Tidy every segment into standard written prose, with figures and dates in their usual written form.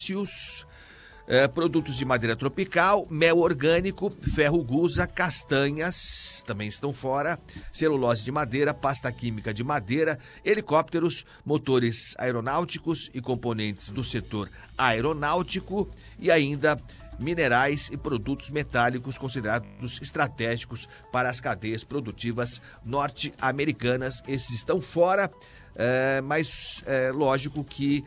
produtos de madeira tropical, mel orgânico, ferro gusa, castanhas, também estão fora, celulose de madeira, pasta química de madeira, helicópteros, motores aeronáuticos e componentes do setor aeronáutico e ainda minerais e produtos metálicos considerados estratégicos para as cadeias produtivas norte-americanas. Esses estão fora, mas é lógico que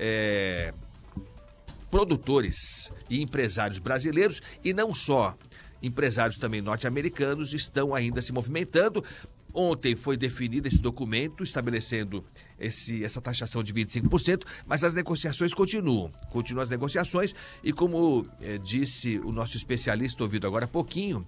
produtores e empresários brasileiros, e não só empresários também norte-americanos, estão ainda se movimentando. Ontem foi definido esse documento estabelecendo essa taxação de 25%, mas as negociações continuam as negociações e como disse o nosso especialista ouvido agora há pouquinho,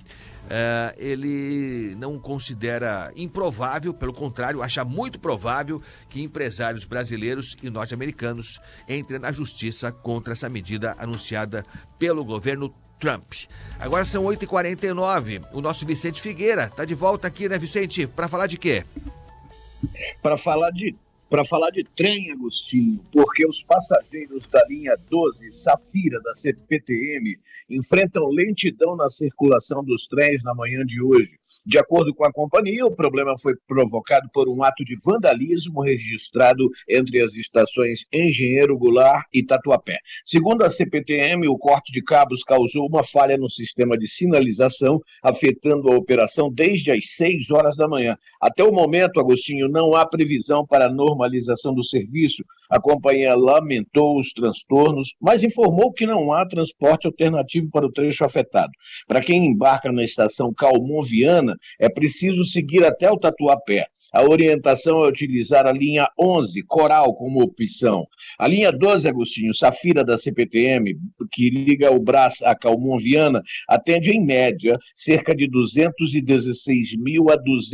ele não considera improvável, pelo contrário, acha muito provável que empresários brasileiros e norte-americanos entrem na justiça contra essa medida anunciada pelo governo Trump. Agora são 8h49. O nosso Vicente Figueira está de volta aqui, né, Vicente? Para falar de quê? Para falar de trem, Agostinho, porque os passageiros da linha 12 Safira da CPTM enfrentam lentidão na circulação dos trens na manhã de hoje. De acordo com a companhia, o problema foi provocado por um ato de vandalismo registrado entre as estações Engenheiro Goulart e Tatuapé. Segundo a CPTM, o corte de cabos causou uma falha no sistema de sinalização, afetando a operação desde as 6 horas da manhã. Até o momento, Agostinho, não há previsão para a normalização do serviço. A companhia lamentou os transtornos, mas informou que não há transporte alternativo para o trecho afetado. Para quem embarca na estação Calmon Viana, é preciso seguir até o Tatuapé. A orientação é utilizar a linha 11, Coral, como opção. A linha 12, Agostinho, Safira da CPTM, que liga o Brás a Calmon Viana, atende em média cerca de 216 mil a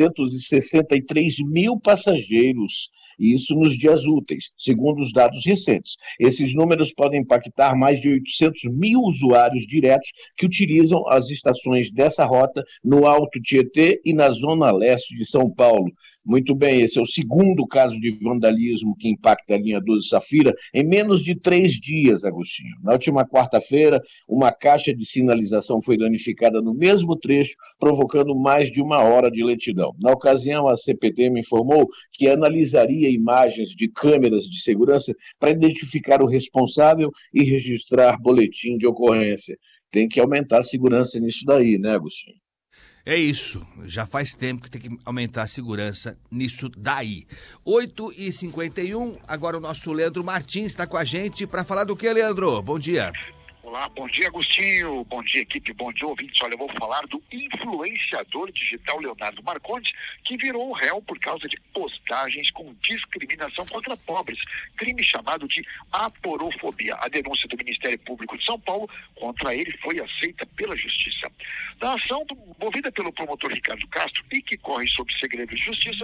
263 mil passageiros. Isso nos dias úteis, segundo os dados recentes. Esses números podem impactar mais de 800 mil usuários diretos que utilizam as estações dessa rota no Alto Tietê e na zona leste de São Paulo. Muito bem, esse é o segundo caso de vandalismo que impacta a linha 12 Safira em menos de 3 dias, Agostinho. Na última quarta-feira, uma caixa de sinalização foi danificada no mesmo trecho, provocando mais de 1 hora de lentidão. Na ocasião, a CPTM informou que analisaria imagens de câmeras de segurança para identificar o responsável e registrar boletim de ocorrência. Tem que aumentar a segurança nisso daí, né, Agostinho? É isso, já faz tempo que tem que aumentar a segurança nisso daí. 8h51, agora o nosso Leandro Martins está com a gente para falar do que, Leandro? Bom dia. Olá, bom dia, Agostinho, bom dia, equipe, bom dia, ouvintes. Olha, eu vou falar do influenciador digital Leonardo Marcondes, que virou réu por causa de postagens com discriminação contra pobres, crime chamado de aporofobia. A denúncia do Ministério Público de São Paulo contra ele foi aceita pela Justiça. Na ação movida pelo promotor Ricardo Castro e que corre sob segredo de justiça,